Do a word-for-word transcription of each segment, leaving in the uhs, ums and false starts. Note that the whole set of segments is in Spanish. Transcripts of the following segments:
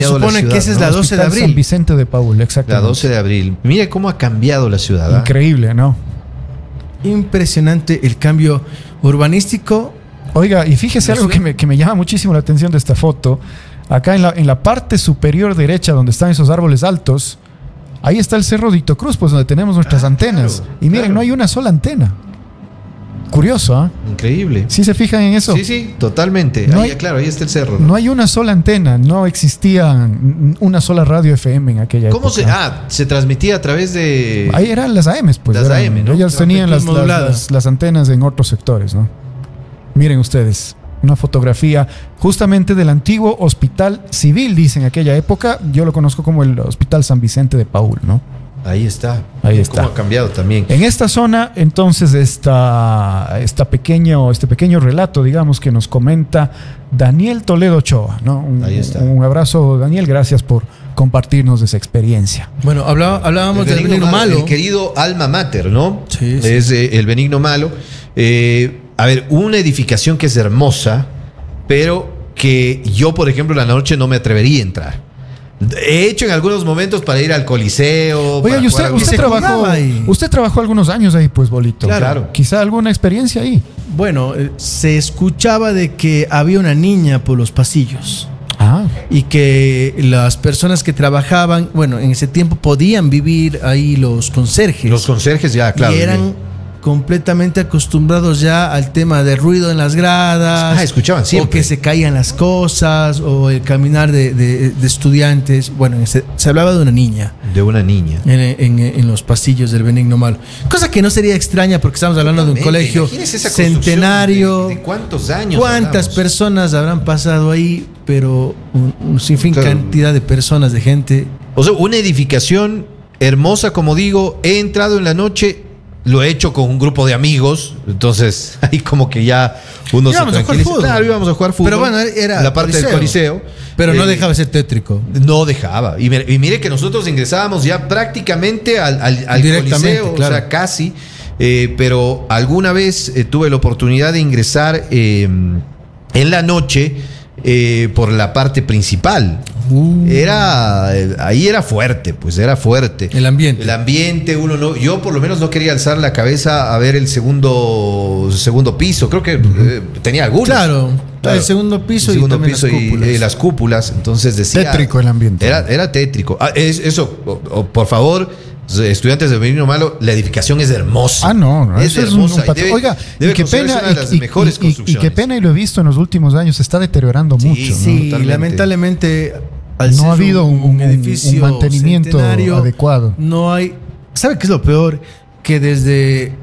Supone que esa es la doce de abril. San Vicente de Paul, exactamente. La doce de abril. Mire cómo ha cambiado la ciudad. ¿eh? Increíble, ¿no? Impresionante el cambio urbanístico. Oiga, y fíjese algo que me, que me llama muchísimo la atención de esta foto. Acá en la, en la parte superior derecha, donde están esos árboles altos, ahí está el Cerro Dito Cruz, pues donde tenemos nuestras ah, antenas. Claro, y miren, claro. no hay una sola antena. Curioso, ¿ah? ¿eh? Increíble. ¿Sí se fijan en eso? Sí, sí, totalmente. No ahí, hay, claro, ahí está el cerro. ¿no? no hay una sola antena, no existía una sola radio F M en aquella ¿Cómo época. se, ah, se transmitía a través de...? Ahí eran las A Ms, pues. Las eran, A M, ¿no? Ellas tenían las, las, las, las antenas en otros sectores, ¿no? Miren ustedes, una fotografía justamente del antiguo Hospital Civil, dice en aquella época. Yo lo conozco como el Hospital San Vicente de Paul, ¿no? Ahí está. Ahí está. Cómo ha cambiado también. En esta zona, entonces, esta, esta pequeño, este pequeño relato, digamos, que nos comenta Daniel Toledo Ochoa, ¿no? Un, Ahí está. Un abrazo, Daniel, gracias por compartirnos esa experiencia. Bueno, hablaba, hablábamos del benigno malo, malo. El querido alma mater, ¿no? Sí, sí. Es eh, el benigno malo. Eh, a ver, una edificación que es hermosa, pero que yo, por ejemplo, en la noche no me atrevería a entrar. He hecho en algunos momentos para ir al Coliseo. Oiga, y usted, usted trabajó ahí. Usted trabajó algunos años ahí, pues, Bolito. Claro. claro. Quizá alguna experiencia ahí. Bueno, eh, se escuchaba de que había una niña por los pasillos. Ah. Y que las personas que trabajaban, bueno, en ese tiempo podían vivir ahí los conserjes. Los conserjes ya, claro. Y eran bien. completamente acostumbrados ya al tema de ruido en las gradas. Ah, escuchaban siempre. O que se caían las cosas, o el caminar de, de, de estudiantes. Bueno, se, se hablaba de una niña. De una niña. En, en, en los pasillos del benigno malo. Cosa que no sería extraña porque estamos hablando de un colegio centenario. De, de cuántos años? ¿Cuántas hablamos? personas habrán pasado ahí? Pero un, un sinfín claro. cantidad de personas, de gente. O sea, una edificación hermosa, como digo. He entrado en la noche. Lo he hecho con un grupo de amigos, entonces ahí como que ya uno íbamos se tranquiliza. Claro, íbamos a jugar fútbol. Pero bueno, era la parte coliseo. del Coliseo. Pero eh, no dejaba de ser tétrico. No dejaba. Y, y mire que nosotros ingresábamos ya prácticamente al, al, al Coliseo, claro. O sea, casi. Eh, pero alguna vez eh, tuve la oportunidad de ingresar eh, en la noche eh, por la parte principal. Uh. Era ahí era fuerte, pues era fuerte. El ambiente. El ambiente, uno no, yo por lo menos no quería alzar la cabeza a ver el segundo segundo piso. Creo que uh-huh. eh, tenía algunos. Claro, claro, el segundo piso, el segundo y, piso las cúpulas. y eh, las cúpulas. Entonces decía. Tétrico el ambiente. Era, era tétrico. Ah, es, eso, o, o, por favor. Estudiantes de benigno malo, la edificación es hermosa. Ah, no, no es eso hermosa. Es un, un debe, Oiga, debe y qué pena, una de las y, mejores y, y, y qué pena, y lo he visto en los últimos años, se está deteriorando sí, mucho. Sí, ¿no? lamentablemente al no ha habido un, un, edificio un mantenimiento adecuado. No hay. ¿Sabe qué es lo peor? Que desde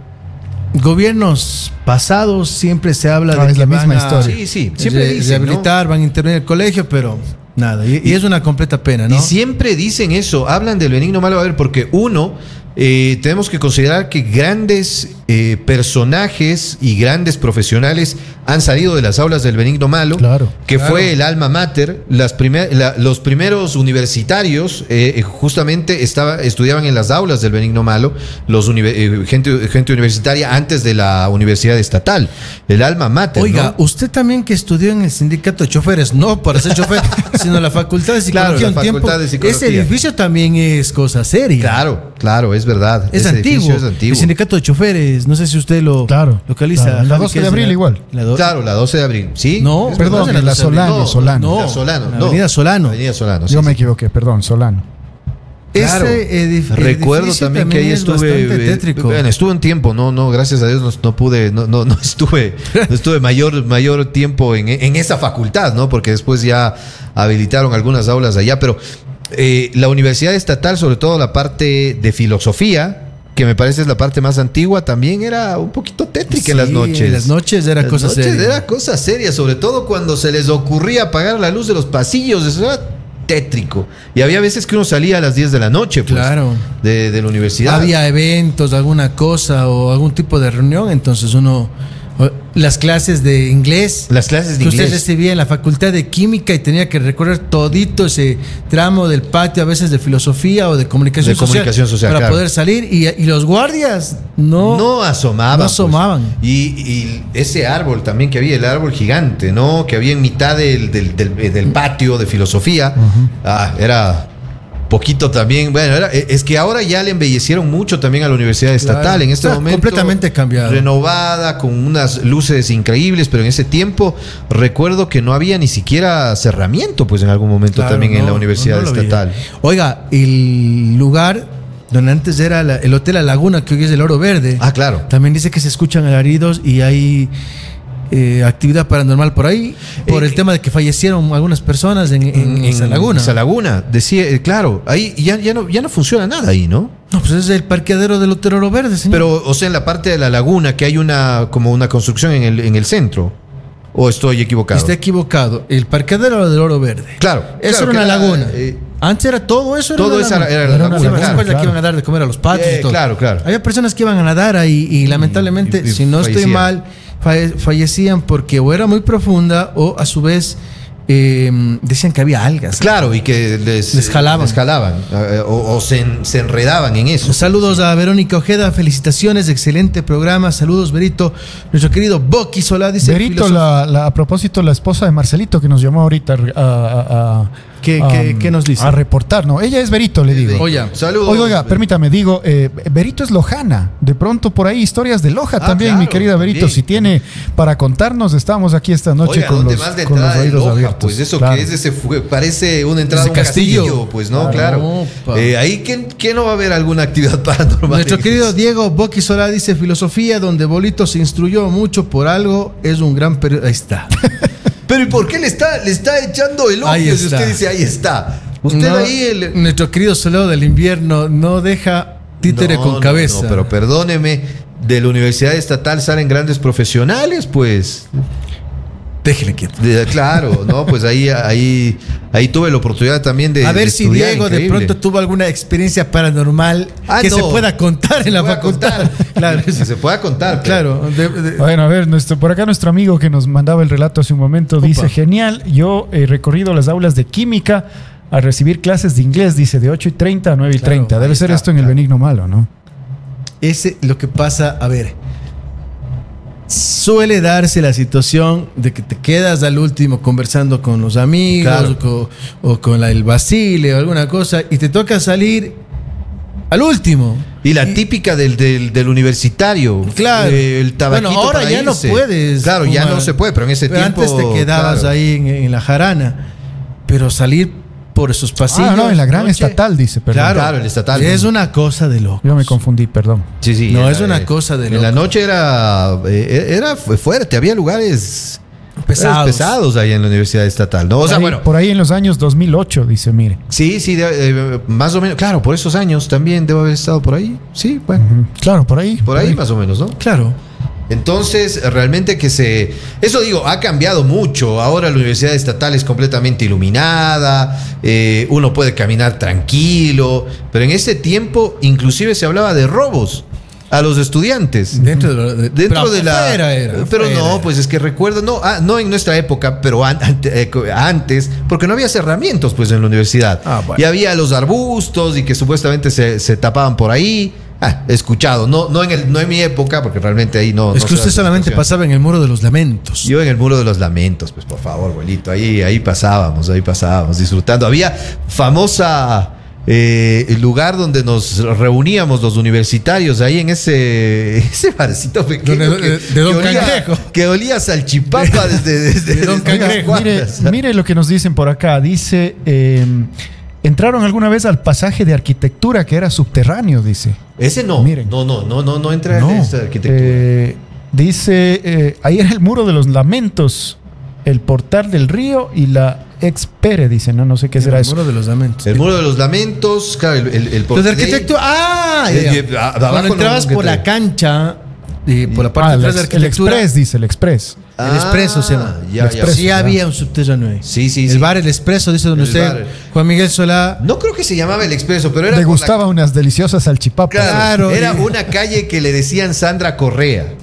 gobiernos pasados siempre se habla no, de es que la van misma a, historia. Sí, sí, siempre re, dicen, rehabilitar, ¿no? Van a intervenir en el colegio, pero nada. Y, y es una completa pena, ¿no? Y siempre dicen eso, hablan del benigno malo, a ver, porque uno, eh, tenemos que considerar que grandes eh, personajes y grandes profesionales han salido de las aulas del benigno malo, claro, que claro. fue el alma mater. Las primer, la, los primeros universitarios eh, justamente estaba, estudiaban en las aulas del benigno malo, los uni, eh, gente, gente universitaria antes de la universidad estatal, el alma mater. Oiga, ¿no? usted también que estudió en el sindicato de choferes, no para ser chofer, sino la facultad de psicología. Claro, la un facultad tiempo, de psicología. Ese edificio también es cosa seria. Claro, claro, es verdad. Es antiguo. es antiguo. El sindicato de choferes, no sé si usted lo claro, localiza. Claro. La doce de abril la, igual. La do... Claro, la doce de abril. Sí. No, perdón, la, la Solano, no, Solano. No, la Solano. La Avenida Solano. Avenida Solano. Yo sí, me sí. equivoqué, perdón, Solano. Claro. Ese edif- Recuerdo también que ahí estuve. Eh, bueno, estuve un tiempo, no, no, gracias a Dios no, no pude, no, no, no estuve, no estuve mayor, mayor tiempo en, en esa facultad, ¿no? Porque después ya habilitaron algunas aulas allá, pero eh, la universidad estatal, sobre todo la parte de filosofía, que me parece es la parte más antigua, también era un poquito tétrica sí, en las noches. En las noches era las cosa noches seria. Era cosa seria, sobre todo cuando se les ocurría apagar la luz de los pasillos. Eso era tétrico. Y había veces que uno salía a las diez de la noche, pues, claro. de, de la universidad. Había eventos, alguna cosa o algún tipo de reunión, entonces uno Las clases de inglés. Las clases de que inglés. usted recibía en la facultad de química y tenía que recorrer todito ese tramo del patio, a veces de filosofía o de comunicación, de social, comunicación social, para claro. poder salir. Y, y los guardias no, no asomaban. No asomaban. Pues. Y, y ese árbol también que había, el árbol gigante, ¿no? Que había en mitad del, del, del, del patio de filosofía. Uh-huh. Ah, era... Poquito también, bueno, era, es que ahora ya le embellecieron mucho también a la Universidad Estatal. Claro. En este o sea, momento completamente cambiada, renovada, con unas luces increíbles, pero en ese tiempo recuerdo que no había ni siquiera cerramiento, pues en algún momento claro, también no, en la Universidad no, no Estatal. Veía. Oiga, el lugar donde antes era la, el Hotel La Laguna, que hoy es el Oro Verde. Ah, claro. También dice que se escuchan alaridos y hay Eh, actividad paranormal por ahí, por eh, el tema de que fallecieron algunas personas en, en, en esa laguna. Esa laguna, decía, eh, claro, ahí ya, ya, no, ya no funciona nada ahí, ¿no? No, pues es el parqueadero del Hotel Oro Verde, señor. Pero, o sea, en la parte de la laguna que hay una como una construcción en el, en el centro. ¿O estoy equivocado? Está equivocado. El parqueadero del Oro Verde. Claro. Eso claro, era una era, laguna. Eh, Antes era todo eso. Era todo eso era, era la era laguna. Claro, claro, claro. Que iban a dar de comer a los patios eh, y todo. Claro, claro. Había personas que iban a nadar ahí y, y lamentablemente, y, y si no fallecían. estoy mal, falle, fallecían porque o era muy profunda o a su vez eh, decían que había algas. Claro, y que les, les jalaban. Les jalaban eh, o, o se, se enredaban en eso. Saludos a Verónica Ojeda, felicitaciones, excelente programa. Saludos, Berito. Nuestro querido Boqui Solá dice. Berito, la, la, a propósito, la esposa de Marcelito que nos llamó ahorita a. a, a ¿Qué, um, qué, ¿Qué nos dice? A reportar, ¿no? Ella es Berito, le digo. Oye, saludos. Oiga, oiga, permítame, digo, eh, Berito es lojana. De pronto por ahí historias de Loja ah, también, claro, mi querida Berito. También. Si tiene para contarnos, estamos aquí esta noche. Oiga, con, los, más de con los oídos Loja, abiertos. Pues eso claro. que es ese, parece una entrada de un castillo. castillo. Pues no, claro. claro. Eh, ahí, ¿quién, ¿quién no va a ver alguna actividad paranormal? Nuestro querido Diego Boqui Solá dice: filosofía, donde Bolito se instruyó mucho por algo, es un gran periodo. Ahí está. Pero ¿y por qué le está, le está echando el ojo? Y usted dice, ahí está. Usted no, ahí el... Nuestro querido Solado del invierno no deja títere no, con no, cabeza. No, pero perdóneme, de la Universidad Estatal salen grandes profesionales, pues. Déjele quieto. De, claro, no, pues ahí, ahí, ahí tuve la oportunidad también de. A ver de si Diego increíble. de pronto tuvo alguna experiencia paranormal ah, que no, se pueda contar en la facultad. Claro, que se pueda contar. Claro. De, de, bueno, a ver, nuestro, por acá nuestro amigo que nos mandaba el relato hace un momento Opa. dice: genial, yo he recorrido las aulas de química a recibir clases de inglés, dice, de ocho y treinta a nueve y treinta. Claro, Debe ser está, esto en claro. el Benigno Malo, ¿no? Ese lo que pasa, a ver, suele darse la situación de que te quedas al último conversando con los amigos claro. o con, o con la, el Basile o alguna cosa y te toca salir al último. Y la y, típica del, del, del universitario. Claro. Eh, el tabaquito bueno, ahora para ya irse. no puedes. Claro, fumar. ya no se puede, pero en ese pero tiempo. Antes te quedabas claro. ahí en, en la jarana. Pero salir por esos pasillos. Ah, no, en la gran noche. estatal, dice, perdón. Claro, claro, el estatal. Es una cosa de locos. Yo me confundí, perdón. Sí, sí. No, era, es una eh, cosa de locos. En la noche era, eh, era fuerte, había lugares pesados. pesados ahí en la Universidad Estatal, ¿no? O por, sea, ahí, bueno. por ahí en los años dos mil ocho, dice, mire. Sí, sí, de, eh, más o menos. Claro, por esos años también debo haber estado por ahí. Sí, bueno. Uh-huh. Claro, por ahí. Por, por ahí, ahí más o menos, ¿no? Claro. Entonces, realmente que se... Eso digo, ha cambiado mucho. Ahora la Universidad Estatal es completamente iluminada, eh, uno puede caminar tranquilo, pero en ese tiempo inclusive se hablaba de robos a los estudiantes. Dentro de, lo, de, Dentro de la... Era, pero fuera. no, pues es que recuerdo, no, ah, no en nuestra época, pero an, eh, antes, porque no había cerramientos pues en la universidad. Ah, bueno. Y había los arbustos y que supuestamente se, se tapaban por ahí. Ah, he escuchado, no, no, en el, no en mi época, porque realmente ahí no. Es no que usted solamente pasaba en el Muro de los Lamentos. Yo en el Muro de los Lamentos, pues por favor, abuelito, ahí, ahí pasábamos, ahí pasábamos, disfrutando. Había famosa eh, lugar donde nos reuníamos los universitarios, ahí en ese, ese barcito pequeño de, que, de, de Don que, olía, Cangrejo. que olía salchipapa desde, desde, de Don desde Cangrejo. Mire, mire lo que nos dicen por acá, dice... Eh, ¿entraron alguna vez al pasaje de arquitectura que era subterráneo? Dice. Ese no. Miren. No, no, no, no, no entra no, en esta arquitectura. Eh, dice, eh, ahí era el Muro de los Lamentos, el Portal del Río y la Expere, dice, no, no sé qué el será el eso. El Muro de los Lamentos. El Muro de los Lamentos, claro, el, el, el Los arquitectos, ah, ya, ya. Ya, cuando entrabas no, por la cancha, y por la parte ah, de atrás de arquitectura. El Express, dice, el Express. El Expreso se llama. Ya, el Expreso, ya, sí ya. había un subterráneo ahí. Sí, sí, el sí. bar El Expreso, dice donde el usted, bar. Juan Miguel Solá. No creo que se llamaba El Expreso, pero era. Le gustaba la... unas deliciosas salchipapas. Claro, claro era y... una calle que le decían Sandra Correa.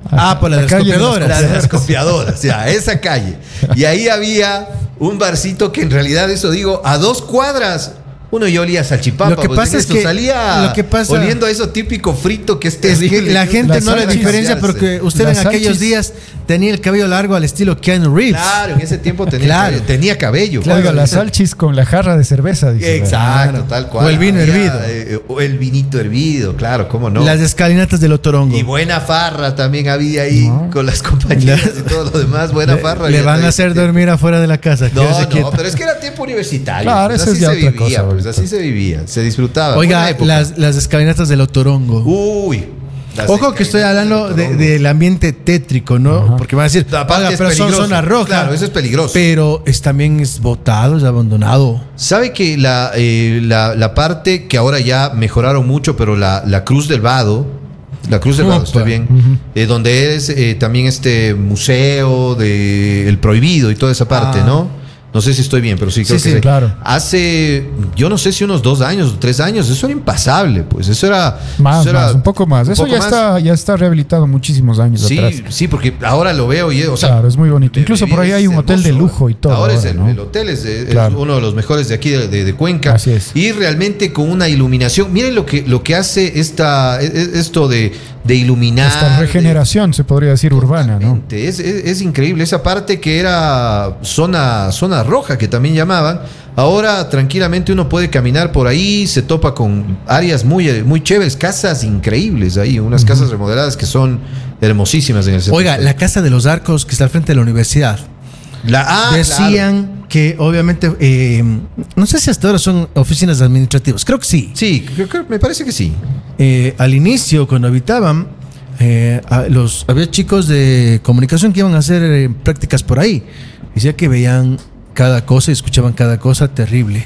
Ah, por las copiadoras. Las, las copiadoras, ya, esa calle. Y ahí había un barcito que en realidad, eso digo, a dos cuadras. Uno ya olía salchipapa. Lo que pues pasa es que salía lo que pasa, oliendo a eso típico frito que es terrible. Es que la gente la no le diferencia porque usted en aquellos días tenía el cabello largo al estilo Keanu Reeves. Claro, en ese tiempo tenía, claro. cabello, tenía cabello. Claro, oiga, la salchis con la jarra de cerveza. Dice, exacto, claro. Tal cual. O el vino Había, hervido. Eh, o el vinito hervido, claro, cómo no. Las escalinatas del Otorongo. Y buena farra también había ahí no. con las compañeras y todo lo demás. Buena le, farra. Le van a hacer dormir afuera de la casa. No, no, quieta. Pero es que era tiempo universitario. Claro, pues eso así es ya se otra vivía, cosa, pues, así se vivía. Se disfrutaba. Oiga, las, las escalinatas del Otorongo. Uy. Ojo que estoy hablando del de, de aparte tétrico, ¿no? Ajá. Porque van a decir, paga, pero son zona roja. Claro, eso es peligroso. Pero es, también es botado, es abandonado. ¿Sabe que la, eh, la, la parte que ahora ya mejoraron mucho, pero la, la Cruz del Vado, la Cruz del Vado, Opa. estoy bien, Uh-huh. eh, donde es eh, también este museo de El Prohibido y toda esa parte, Ah. ¿no? No sé si estoy bien, pero sí creo Sí, que sí, sí. claro. Hace, yo no sé si unos dos años, tres años, eso era impasable, pues. Eso era. Más, eso era más, un poco más. un Eso poco ya más. está, ya está rehabilitado muchísimos años Sí, atrás. sí, porque ahora lo veo y, o sea, Claro, es muy bonito. eh, Incluso por ahí es hay un hotel de hermoso. lujo y todo. Ahora, es ahora, el, ¿no? el hotel es, es Claro. uno de los mejores de aquí de, de- de Cuenca. Así es. Y realmente con una iluminación. Miren lo que, lo que hace esta, e- e- esto de, de iluminar. Esta regeneración, se podría decir, urbana, ¿no? Totalmente. Es, es- es increíble. Esa parte que era zona, zona roja, que también llamaban. Ahora tranquilamente uno puede caminar por ahí, se topa con áreas muy, muy chéveres, casas increíbles ahí, unas Ujú. casas remodeladas que son hermosísimas en el centro. Oiga, la Casa de los Arcos que está al frente de la universidad. La, ah, Decían claro. que obviamente, eh, no sé si hasta ahora son oficinas administrativas, creo que sí. Sí, creo- creo- me parece que sí. Eh, al inicio, cuando habitaban, eh, a- los, había chicos de comunicación que iban a hacer eh, prácticas por ahí. Decía que veían cada cosa y escuchaban cada cosa terrible.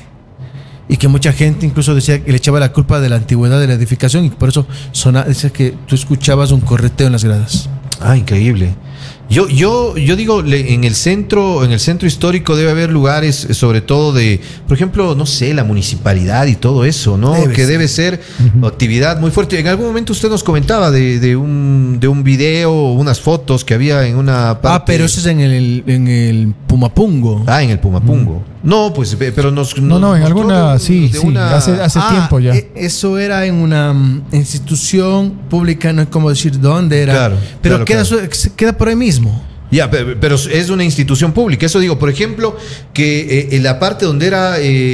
Y que mucha gente incluso decía que le echaba la culpa de la antigüedad de la edificación y por eso sona, decía que tú escuchabas un correteo en las gradas. Ah, increíble. Yo, yo, yo digo, le- en el centro, en el centro histórico debe haber lugares, eh, sobre todo de, por ejemplo, no sé, la municipalidad y todo eso, ¿no? Debe que ser. debe ser actividad muy fuerte. En algún momento usted nos comentaba de, de un, de un video o unas fotos que había en una parte. Ah, pero eso es en el, en el Pumapungo. Ah, en el Pumapungo. No, pues, pe- pero nos. No, no, en nos alguna, mostró de- sí, de sí, una- hace, hace Ah, tiempo ya. e- Eso era en una mm, institución pública, no es como decir dónde era. Claro, pero claro, queda, claro. su- queda por ahí mismo. Ya, pero, pero es una institución pública. Eso digo, por ejemplo, que eh, en la parte donde era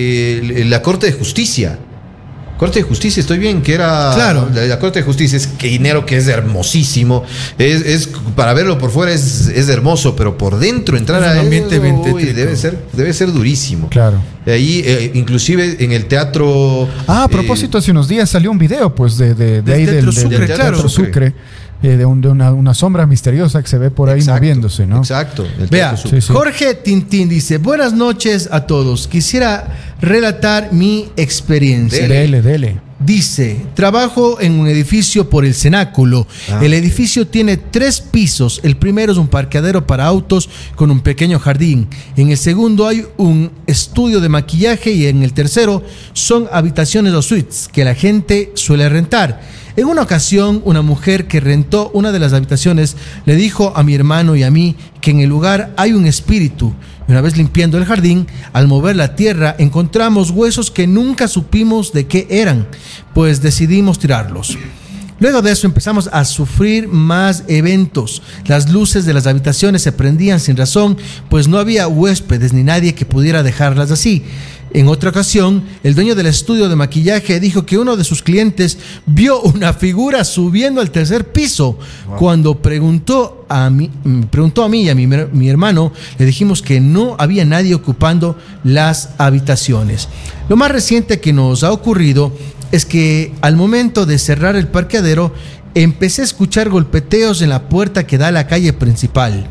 eh, la Corte de Justicia. Corte de Justicia, estoy bien, que era Claro. la, la Corte de Justicia, es que dinero que es hermosísimo. Es, es para verlo por fuera es, es hermoso, pero por dentro entrar Es un a ambiente eso, bien uy, tétrico. debe ser, debe ser durísimo. Claro. Ahí, eh, inclusive en el teatro. Ah, a eh, propósito, hace unos días salió un video, pues, de, de, de Del ahí del, Teatro del- Sucre, del claro. Teatro Sucre, eh, de, un- de una, una sombra misteriosa que se ve por ahí exacto, moviéndose, ¿no? Exacto. el Vea, Teatro Sucre. Sí, sí. Jorge Tintín dice, buenas noches a todos. Quisiera relatar mi experiencia. Dele, dele. Dice, trabajo en un edificio por el cenáculo. Ah, el ok. edificio tiene tres pisos. El primero es un parqueadero para autos con un pequeño jardín. En el segundo hay un estudio de maquillaje y en el tercero son habitaciones o suites que la gente suele rentar. En una ocasión, una mujer que rentó una de las habitaciones le dijo a mi hermano y a mí que en el lugar hay un espíritu. Y una vez limpiando el jardín, al mover la tierra, encontramos huesos que nunca supimos de qué eran, pues decidimos tirarlos. Luego de eso empezamos a sufrir más eventos. Las luces de las habitaciones se prendían sin razón, pues no había huéspedes ni nadie que pudiera dejarlas así. En otra ocasión, el dueño del estudio de maquillaje dijo que uno de sus clientes vio una figura subiendo al tercer piso. Wow. Cuando preguntó a mí, mm, preguntó a mí y a mi, mer- mi hermano, le dijimos que no había nadie ocupando las habitaciones. Lo más reciente que nos ha ocurrido es que al momento de cerrar el parqueadero, empecé a escuchar golpeteos en la puerta que da a la calle principal.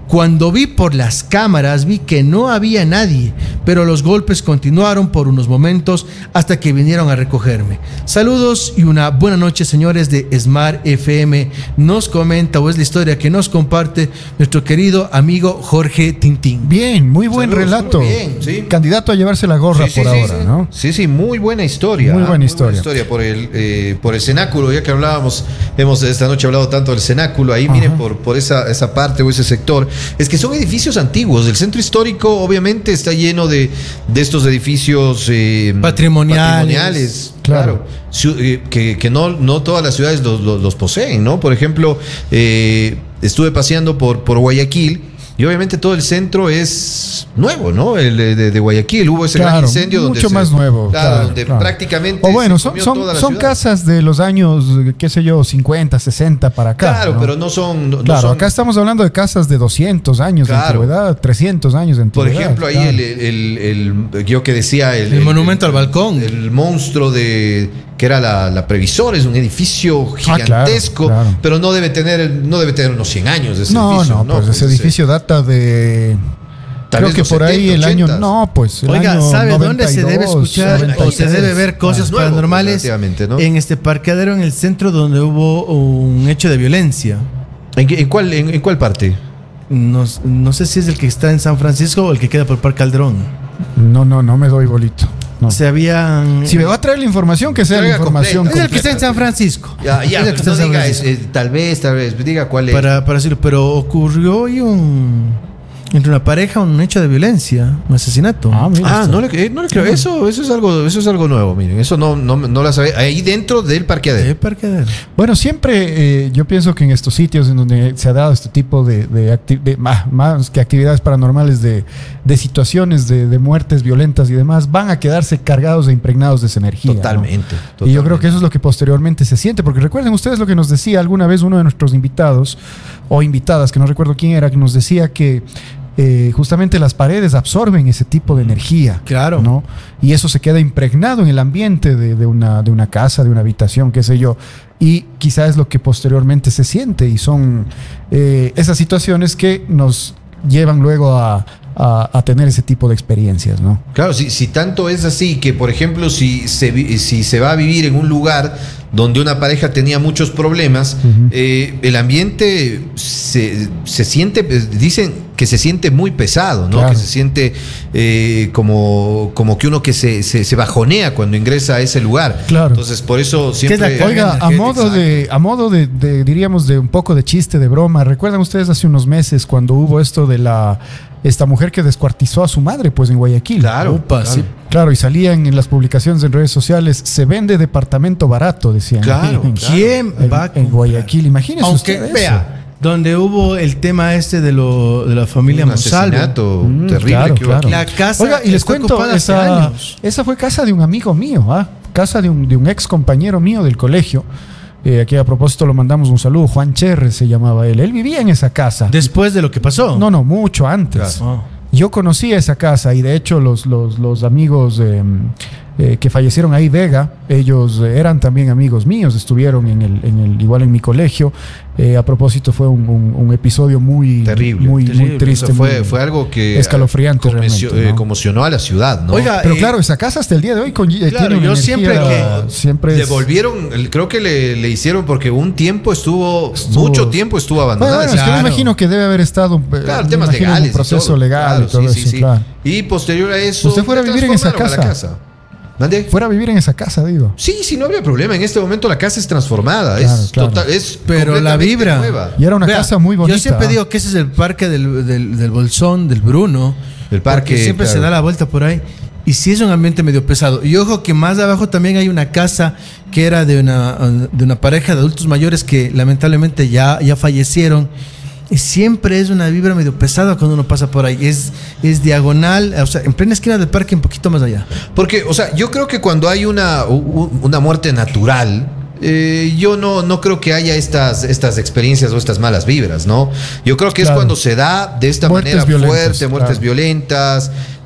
Cuando vi por las cámaras vi que no había nadie, pero los golpes continuaron por unos momentos hasta que vinieron a recogerme. Saludos y una buena noche, señores de Smart F M. Nos comenta, o es la historia que nos comparte nuestro querido amigo Jorge Tintín. Bien, muy buen Saludos, relato. muy bien, sí. Candidato a llevarse la gorra Sí, sí, por sí, ahora, sí. ¿no? Sí, sí, muy buena historia. Muy ¿eh? buena historia. Muy buena historia por el, eh, por el cenáculo, ya que hablábamos, hemos esta noche hablado tanto del cenáculo, ahí miren por, por esa, esa parte o ese sector. Es que son edificios antiguos. El centro histórico obviamente está lleno de, de estos edificios eh, Patrimoniales. patrimoniales, Claro. Ciu- eh, que, que no, no todas las ciudades los, los- los poseen, ¿no? Por ejemplo, eh, estuve paseando por, por Guayaquil. Y obviamente todo el centro es nuevo, ¿no? El de, de- de Guayaquil hubo ese gran Claro, incendio donde mucho se- más nuevo. Claro, claro, donde claro. prácticamente O bueno, se son, comió son, toda la son ciudad. casas de los años, qué sé yo, cincuenta, sesenta para acá. Claro, ¿no? pero no son. no- no Claro, son- acá estamos hablando de casas de doscientos años Claro. de antigüedad, trescientos años de Por antigüedad. ejemplo, ahí claro. el, el- el- el- yo que decía el, El monumento al balcón. el monstruo de que era la, la Previsor, es un edificio Ah, claro, gigantesco, claro. pero no debe tener no debe tener unos cien años ese No, edificio, no, pues ese edificio data de... Tal creo vez que los por ahí setenta, el año... ochenta. No, pues el Oiga, año ¿sabe dónde se debe noventa y dos, escuchar noventa y o se tres? debe ver cosas Es nuevo, paranormales? relativamente, ¿no? En este parqueadero en el centro donde hubo un hecho de violencia. ¿En, qué- en cuál en, en cuál parte? No, no sé si es el que está en San Francisco o el que queda por Parque Calderón. No, no, no me doy bolito. No. Se habían... Si me va a traer la información, que sea la Traiga información completa. es el que está en San Francisco. Ya, ya, Es el pero que está no en San diga, Francisco. es- es- tal vez, tal vez, diga cuál es. Para, para decirlo, pero ocurrió hoy un... Entre una pareja, un hecho de violencia, un asesinato. Ah, mira Ah, esto. no le, eh, no le creo. Eso, eso es algo, eso es algo nuevo, miren. Eso no, no, no la sabía. Ahí dentro del ¿Qué parqueadero. parqueadero? Bueno, siempre eh, yo pienso que en estos sitios en donde se ha dado este tipo de, de, acti- de- más, más que actividades paranormales, de, de situaciones de, de muertes violentas y demás, van a quedarse cargados e impregnados de esa energía. ¿no? Totalmente, Y yo totalmente. creo que eso es lo que posteriormente se siente, porque recuerden ustedes lo que nos decía alguna vez uno de nuestros invitados o invitadas, que no recuerdo quién era, que nos decía que eh, justamente las paredes absorben ese tipo de energía. Claro. ¿no? Y eso se queda impregnado en el ambiente de, de una, de una casa, de una habitación, qué sé yo. Y quizás es lo que posteriormente se siente. Y son eh, esas situaciones que nos llevan luego a, a, a tener ese tipo de experiencias, ¿no? Claro, si, si tanto es así que, por ejemplo, si se, vi- si se va a vivir en un lugar donde una pareja tenía muchos problemas, Ujú. eh, el ambiente se, se siente, pues, dicen que se siente muy pesado, ¿no? Claro. Que se siente eh, como, como que uno que se, se, se bajonea cuando ingresa a ese lugar. Claro. Entonces, por eso es la siempre... carga Oiga, a energética, modo de, a modo de, de, diríamos, de un poco de chiste, de broma, ¿recuerdan ustedes hace unos meses cuando hubo esto de la esta mujer que descuartizó a su madre, pues, en Guayaquil? Claro, Upa, claro. sí. Claro, y salían en las publicaciones en redes sociales, se vende departamento barato, decían. Claro, En- claro. ¿Quién en, va a en comprar? Guayaquil, imagínense Aunque, usted eso. vea, donde hubo el tema este de, lo, de la familia un Monsalvo. asesinato Mm, terrible claro, que hubo claro. aquí. La casa Oiga, y les está cuento, ocupada hace esa, años. esa fue casa de un amigo mío, ¿ah? Casa de un, de un ex compañero mío del colegio. Eh, aquí a propósito lo mandamos un saludo, Juan Cherre se llamaba él. Él vivía en esa casa. Después de lo que pasó. No, no, mucho antes. Oh. Yo conocí esa casa y de hecho los, los, los amigos eh, eh, que fallecieron ahí, Vega, ellos eh, eran también amigos míos, estuvieron en el, en el igual en mi colegio. Eh, a propósito fue un, un- un episodio muy Terrible, muy, terrible. muy triste. Eso fue, muy fue algo que escalofriante convencio- realmente, eh, ¿no? conmocionó a la ciudad, ¿no? Oiga, Pero eh, claro, esa casa hasta el día de hoy con, eh, claro, tiene una yo energía, siempre que- siempre le es- volvieron, el- creo que le, le hicieron porque un tiempo estuvo, Estuvo- mucho tiempo estuvo Bueno, abandonada. bueno, es que Claro. me imagino que debe haber estado un, eh, Claro, me temas imagino, legales. un proceso y todo. legal Claro, y todo sí, eso, sí, sí. claro. Y posterior a eso. ¿Usted fuera a la vivir en esa transformaron a la casa? ¿Mande? Fuera a vivir en esa casa, digo. Sí, sí, no habría problema. En este momento la casa es transformada. Claro, es claro. total, es Pero la completamente vibra. nueva. Y era una Vea, casa muy bonita. Yo siempre ¿ah? digo que ese es el parque del, del, del Bolsón, del Bruno. El parque, porque siempre claro. se da la vuelta por ahí. Y sí es un ambiente medio pesado. Y ojo que más abajo también hay una casa que era de una, de una pareja de adultos mayores que lamentablemente ya, ya fallecieron. Y siempre es una vibra medio pesada cuando uno pasa por ahí. Es, es diagonal, o sea, en plena esquina del parque, un poquito más allá. Porque, o sea, yo creo que cuando hay una, u- una muerte natural, eh, yo no, no creo que haya estas, estas experiencias o estas malas vibras, ¿no? Yo creo que Claro. es cuando se da de esta Muertes manera violentas, fuerte, muertes claro. violentas,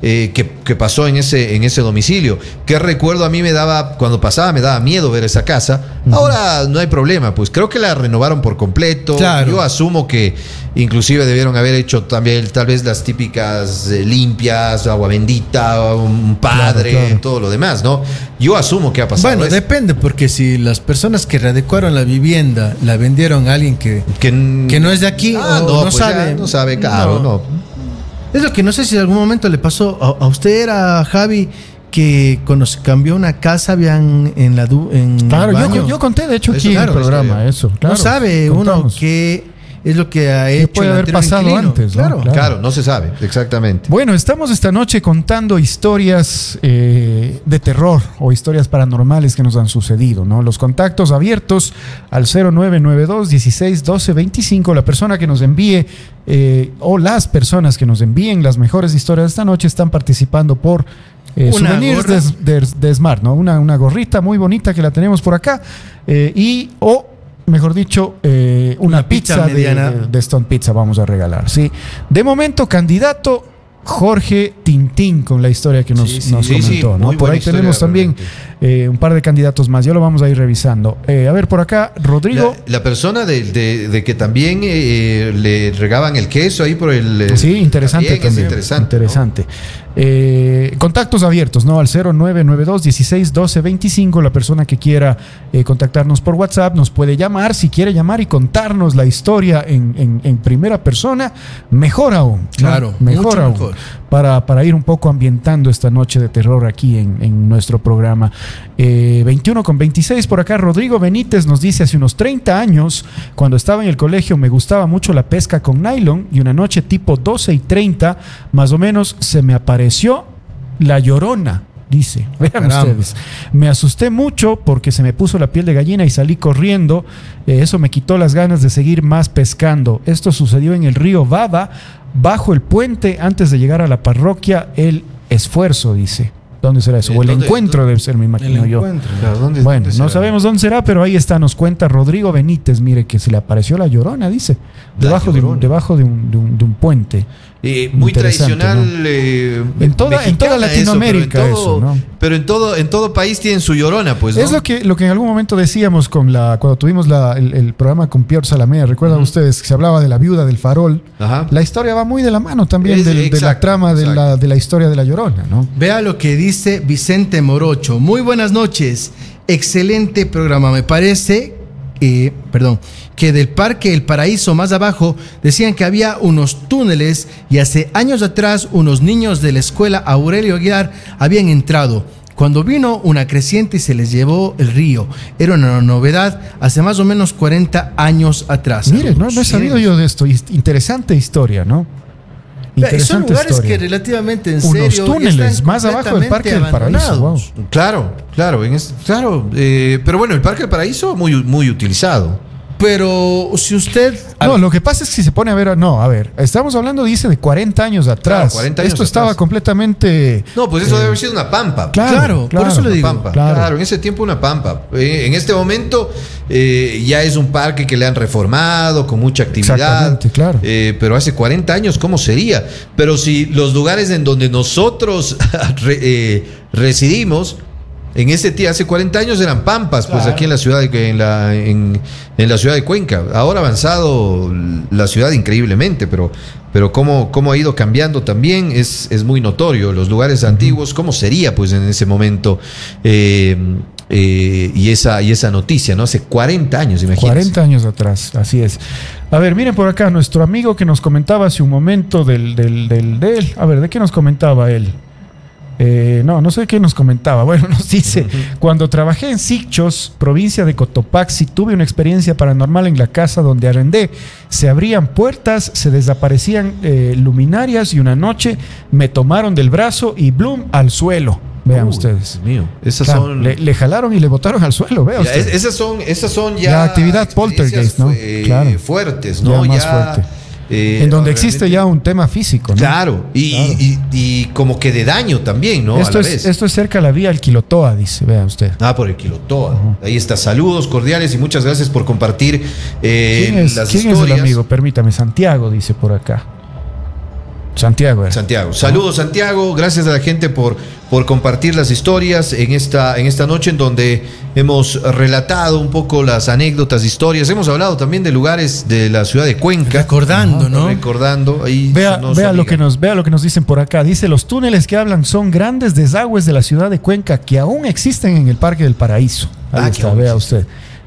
eh, que, que pasó en ese, en ese domicilio. Que recuerdo a mí me daba, cuando pasaba me daba miedo ver esa casa. Uh-huh. Ahora no hay problema, pues creo que la renovaron por completo. Claro. Yo asumo que inclusive debieron haber hecho también tal vez las típicas eh, limpias, agua bendita, un padre, claro, claro. todo lo demás, ¿no? Yo asumo que ha pasado. Bueno, eso. depende, porque si las personas que readecuaron la vivienda la vendieron a alguien que, que, que no es de aquí ah, o no, no pues sabe. No sabe, claro, no. no. Es lo que no sé si en algún momento le pasó a, a usted, era Javi, que cuando se cambió una casa habían en la du, en claro, el baño. Yo, yo conté de hecho eso, aquí claro, en el programa eso. Claro, no sabe contamos. uno qué es lo que ha hecho. Puede el haber pasado inquilino. antes, ¿no? Claro. Claro. claro, no se sabe, exactamente. Bueno, estamos esta noche contando historias eh, de terror o historias paranormales que nos han sucedido, ¿no? Los contactos abiertos al cero nueve nueve dos, dieciséis, doce, veinticinco. La persona que nos envíe eh, o las personas que nos envíen las mejores historias de esta noche están participando por eh, souvenirs de, de, de Smart, ¿no? Una, una gorrita muy bonita que la tenemos por acá eh, y o mejor dicho, eh, una, una pizza, pizza de, de, de Stone Pizza vamos a regalar, ¿sí? De momento, candidato Jorge Tintín con la historia que nos, sí, sí, nos sí, comentó, sí, ¿no? Por ahí historia, tenemos también eh, un par de candidatos más, ya lo vamos a ir revisando. Eh, a ver, por acá, Rodrigo. La, la persona de, de, de que también eh, le regaban el queso ahí por el... el sí, interesante también. también. Es interesante. Interesante. ¿No? Eh, contactos abiertos, ¿no? Al cero nueve nueve dos, dieciséis, doce, veinticinco. La persona que quiera eh, contactarnos por WhatsApp nos puede llamar. Si quiere llamar y contarnos la historia en, en, en primera persona, mejor aún, ¿no? Claro, mejor aún. Mejor. Para, para ir un poco ambientando esta noche de terror aquí en, en nuestro programa. Eh, veintiuno con veintiséis, por acá Rodrigo Benítez nos dice: hace unos treinta años, cuando estaba en el colegio, me gustaba mucho la pesca con nylon y una noche tipo doce y treinta, más o menos, se me apareció la Llorona. Dice, vean Caramba. ustedes, me asusté mucho porque se me puso la piel de gallina y salí corriendo. Eh, eso me quitó las ganas de seguir más pescando. Esto sucedió en el río Baba, bajo el puente, antes de llegar a la parroquia El Esfuerzo, dice. ¿Dónde será eso? O el ¿Dónde, encuentro dónde? debe ser, me imagino el yo. Claro, ¿dónde, bueno, dónde no sabemos dónde será, pero ahí está, nos cuenta Rodrigo Benítez, mire, que se le apareció la Llorona, dice, debajo, Llorona. De, un, debajo de, un, de, un, de un puente. Eh, muy tradicional, ¿no? eh, en, toda, en toda Latinoamérica eso, pero en todo, eso, ¿no? Pero en todo, en todo país tienen su Llorona, pues, ¿no? Es lo que, lo que en algún momento decíamos con la, cuando tuvimos la, el, el programa con Pierre Salamea, recuerdan uh-huh. ustedes que se hablaba de la viuda del farol. Ajá. La historia va muy de la mano también es, del, exacto, de la trama de la, de la historia de la Llorona, ¿no? Vea lo que dice Vicente Morocho. Muy buenas noches, excelente programa, me parece. Eh, perdón, que del Parque El Paraíso más abajo decían que había unos túneles y hace años atrás unos niños de la escuela Aurelio Aguilar habían entrado. Cuando vino una creciente y se les llevó el río. Era una novedad hace más o menos cuarenta años atrás. Mire, no, no he sabido yo de esto. Interesante historia, ¿no? Interesante son lugares historia. Que relativamente en unos serio túneles más abajo del Parque del Paraíso. Wow. Claro, claro, en es, claro. Eh, pero bueno, el Parque del Paraíso muy, muy utilizado. Pero si usted... No, lo que pasa es que si se pone a ver... No, a ver, estamos hablando, dice, de cuarenta años atrás. Claro, cuarenta años Esto atrás. Estaba completamente... No, pues eso eh, debe haber sido una pampa. Claro, claro, claro, por eso le digo. Pampa. Claro. claro, en ese tiempo una pampa. Eh, en este momento eh, ya es un parque que le han reformado, con mucha actividad. Exactamente, claro. Eh, pero hace cuarenta años, ¿cómo sería? Pero si los lugares en donde nosotros re, eh, residimos... En ese día, hace cuarenta años eran pampas, pues claro. Aquí en la ciudad de, en la en, en la ciudad de Cuenca. Ahora ha avanzado la ciudad increíblemente, pero pero cómo, cómo ha ido cambiando también es, es muy notorio. Los lugares uh-huh. antiguos, cómo sería pues en ese momento eh, eh, y esa y esa noticia, ¿no? Hace cuarenta años, imagínense. cuarenta años atrás, así es. A ver, miren por acá nuestro amigo que nos comentaba hace un momento del del del de él. A ver, ¿de qué nos comentaba él? Eh, no, no sé qué nos comentaba. Bueno, nos dice, uh-huh. cuando trabajé en Sicchos, provincia de Cotopaxi, tuve una experiencia paranormal en la casa donde arrendé. Se abrían puertas, se desaparecían eh, luminarias y una noche me tomaron del brazo y blum al suelo. Vean uh, ustedes. Dios mío. Esas claro, son... le, le jalaron y le botaron al suelo, vean ustedes. Esas son, esas son ya... La actividad poltergeist, ¿no? Eh, claro. Fuertes, ¿no? Ya más ya... fuerte. Eh, en donde existe ya un tema físico, ¿no? Claro, y, claro. Y, y, y como que de daño también, ¿no? Esto, a la es, vez. esto es cerca de la vía al Quilotoa, dice, vea usted. Ah, por el Quilotoa. Uh-huh. Ahí está, saludos cordiales y muchas gracias por compartir eh, ¿Quién es, las ¿quién historias. es el amigo? Permítame, Santiago dice por acá. Santiago. Era. Santiago. Saludos, Santiago. Gracias a la gente por, por compartir las historias en esta, en esta noche en donde hemos relatado un poco las anécdotas, historias. Hemos hablado también de lugares de la ciudad de Cuenca. Recordando, ¿no? Recordando. Ahí vea, vea, lo que nos, vea lo que nos dicen por acá. Dice, los túneles que hablan son grandes desagües de la ciudad de Cuenca que aún existen en el Parque del Paraíso. Ahí Ah, está, vea usted.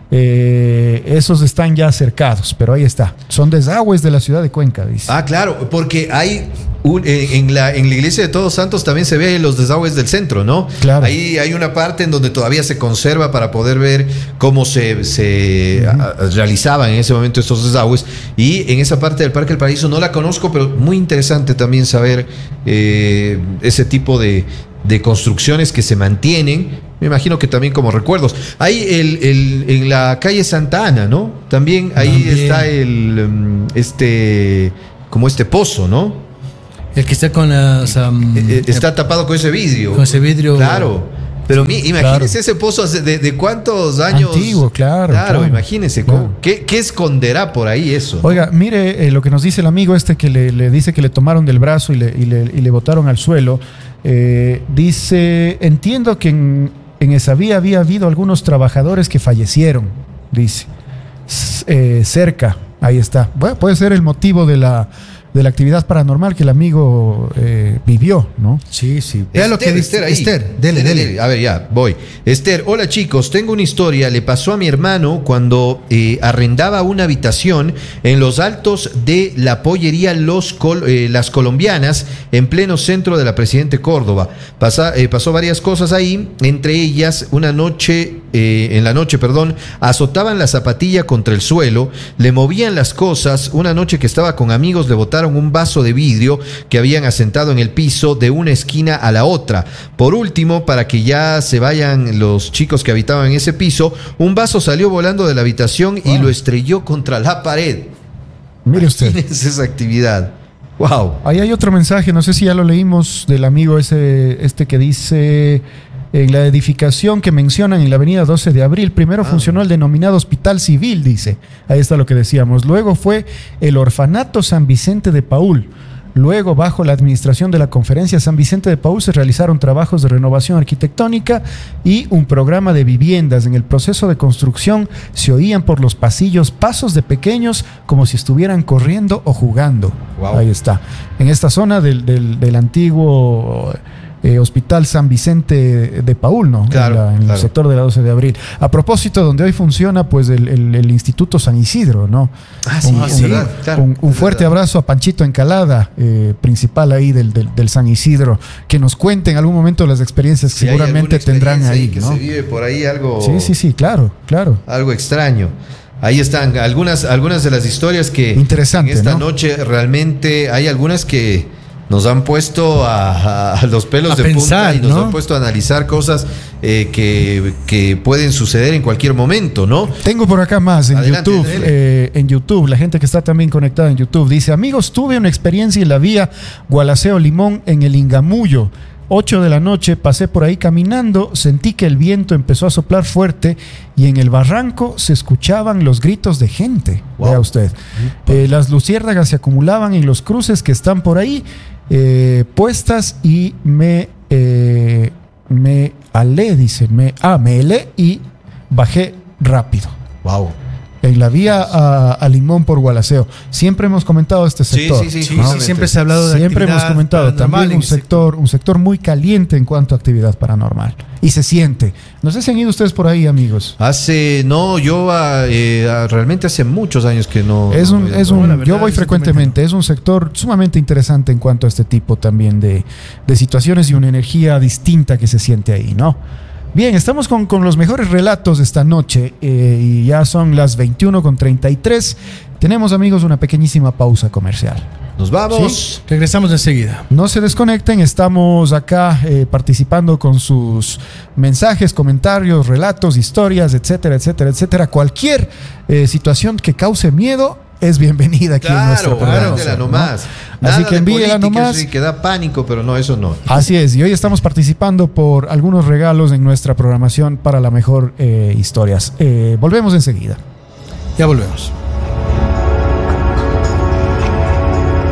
Eh, esos están ya cercados, pero ahí está. Son desagües de la ciudad de Cuenca, dice. Ah, claro, porque hay un, en, en la, en la iglesia de Todos Santos también se ve los desagües del centro, ¿no? Claro. Ahí hay una parte en donde todavía se conserva para poder ver cómo se, se uh-huh. a, a, realizaban en ese momento estos desagües. Y en esa parte del Parque del Paraíso no la conozco, pero muy interesante también saber eh, ese tipo de, de construcciones que se mantienen. Me imagino que también como recuerdos. Ahí el, el, en la calle Santa Ana, ¿no? También ahí también está el este como este pozo, ¿no? El que está con las um, está tapado con ese vidrio. Con ese vidrio. Claro. Pero mi, imagínese claro. ese pozo de, de cuántos años. Antiguo, claro. Claro, claro. imagínese. Claro. ¿Qué, ¿Qué esconderá por ahí eso? Oiga, mire eh, lo que nos dice el amigo este que le, le dice que le tomaron del brazo y le, y le, y le botaron al suelo. Eh, dice, entiendo que en, en esa vía había habido algunos trabajadores que fallecieron, dice. Eh, cerca, ahí está. Bueno, puede ser el motivo de la... de la actividad paranormal que el amigo eh, vivió, ¿no? Sí, sí. Vea Esther, lo que dice Esther, ahí. Esther, dele, dele, dele. A ver, ya, voy. Esther, hola chicos, tengo una historia. Le pasó a mi hermano cuando eh, arrendaba una habitación en los altos de la pollería Los Col eh, Las Colombianas, en pleno centro de la Presidente Córdoba. Pasa, eh, pasó varias cosas ahí, entre ellas, una noche, eh, en la noche, perdón, azotaban la zapatilla contra el suelo, le movían las cosas. Una noche que estaba con amigos, le botaron un vaso de vidrio que habían asentado en el piso de una esquina a la otra. Por último, para que ya se vayan los chicos que habitaban en ese piso, un vaso salió volando de la habitación wow. y lo estrelló contra la pared. Mire usted. Esa actividad. Wow. Ahí hay otro mensaje, no sé si ya lo leímos, del amigo ese, este que dice... En la edificación que mencionan en la avenida doce de abril, primero ah. funcionó el denominado Hospital Civil, dice. Ahí está lo que decíamos. Luego fue el Orfanato San Vicente de Paúl. Luego, bajo la administración de la Conferencia San Vicente de Paúl, se realizaron trabajos de renovación arquitectónica y un programa de viviendas. En el proceso de construcción se oían por los pasillos pasos de pequeños como si estuvieran corriendo o jugando. Wow. Ahí está. En esta zona del, del, del antiguo... Eh, Hospital San Vicente de Paúl, ¿no? Claro, en, la, en claro. el sector de la doce de abril. A propósito, donde hoy funciona pues el, el, el Instituto San Isidro, ¿no? Ah, sí, un, es un, verdad, claro, un, un fuerte verdad. abrazo a Panchito Encalada, eh, principal ahí del, del, del San Isidro, que nos cuente en algún momento las experiencias que si seguramente tendrán ahí, ahí que ¿no? se vive por ahí algo. Sí, sí, sí, claro, claro. Algo extraño. Ahí están algunas, algunas de las historias que Interesante, en esta ¿no? noche realmente hay algunas que nos han puesto a, a los pelos a de pensar, punta y nos ¿no? han puesto a analizar cosas eh, que, que pueden suceder en cualquier momento, ¿no? Tengo por acá más en Adelante, YouTube. Eh, en YouTube, la gente que está también conectada en YouTube dice: amigos, tuve una experiencia en la vía Gualaceo Limón en el Ingamullo. ocho de la noche, pasé por ahí caminando, sentí que el viento empezó a soplar fuerte y en el barranco se escuchaban los gritos de gente. Wow. Vea usted. Eh, las luciérnagas se acumulaban en los cruces que están por ahí eh, puestas y me, eh, me alé, dice, me, ah, me helé y bajé rápido. Wow. En la vía a, a Limón por Gualaceo. Siempre hemos comentado este sector. Sí, sí, sí. ¿no? Sí, siempre se ha hablado de Siempre hemos comentado también un sector, un sector muy caliente en cuanto a actividad paranormal. Y se siente. No sé si han ido ustedes por ahí, amigos. Hace, no, yo eh, realmente hace muchos años que no. Es un, no es un, verdad, yo voy frecuentemente. Es un sector sumamente interesante en cuanto a este tipo también de, de situaciones y una energía distinta que se siente ahí, ¿no? Bien, estamos con, con los mejores relatos de esta noche eh, y ya son las veintiuno con treinta y tres. Tenemos, amigos, una pequeñísima pausa comercial. Nos vamos. ¿Sí? Regresamos enseguida. No se desconecten, estamos acá eh, participando con sus mensajes, comentarios, relatos, historias, etcétera, etcétera, etcétera. Cualquier eh, situación que cause miedo es bienvenida aquí claro, en nuestro programa. Claro, nomás. ¿no? Así que envíela nomás. Sí, que da pánico, pero no, eso no. Así es, y hoy estamos participando por algunos regalos en nuestra programación para la mejor eh, historias. Eh, volvemos enseguida. Ya volvemos. Estás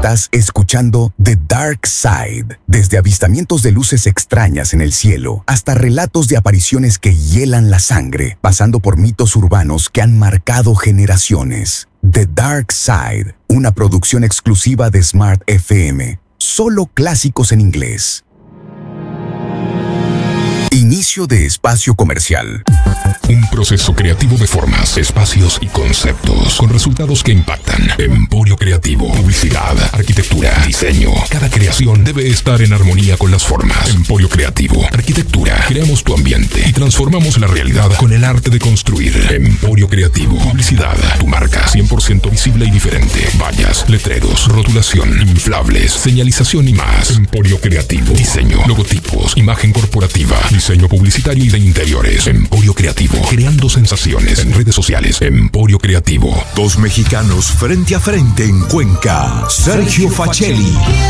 Estás escuchando The Dark Side, desde avistamientos de luces extrañas en el cielo hasta relatos de apariciones que hielan la sangre, pasando por mitos urbanos que han marcado generaciones. The Dark Side, una producción exclusiva de Smart F M. Solo clásicos en inglés. Inicio de espacio comercial. Un proceso creativo de formas, espacios y conceptos con resultados que impactan. Emporio Creativo, publicidad, arquitectura, diseño. Cada creación debe estar en armonía con las formas. Emporio Creativo, arquitectura. Creamos tu ambiente y transformamos la realidad con el arte de construir. Emporio Creativo, publicidad. Tu marca cien por ciento visible y diferente. Vallas, letreros, rotulación, inflables, señalización y más. Emporio Creativo, diseño, logotipos, imagen corporativa, diseño publicitario y de interiores. Emporio Creativo, creando sensaciones en redes sociales. Emporio Creativo. Dos mexicanos frente a frente en Cuenca. Sergio Facelli